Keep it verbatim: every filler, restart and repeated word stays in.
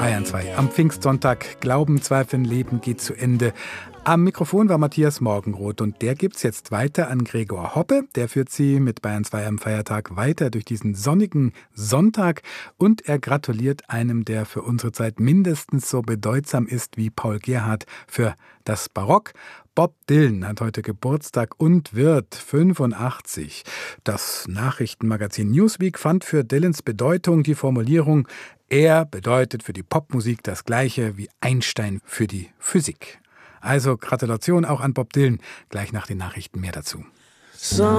Bayern zwei. Am Pfingstsonntag. Glauben, Zweifeln, Leben geht zu Ende. Am Mikrofon war Matthias Morgenroth und der gibt's jetzt weiter an Gregor Hoppe. Der führt Sie mit Bayern zwei am Feiertag weiter durch diesen sonnigen Sonntag und er gratuliert einem, der für unsere Zeit mindestens so bedeutsam ist wie Paul Gerhardt für das Barock. Bob Dylan hat heute Geburtstag und wird fünfundachtzig. Das Nachrichtenmagazin Newsweek fand für Dylans Bedeutung die Formulierung: Er bedeutet für die Popmusik das Gleiche wie Einstein für die Physik. Also Gratulation auch an Bob Dylan. Gleich nach den Nachrichten mehr dazu. So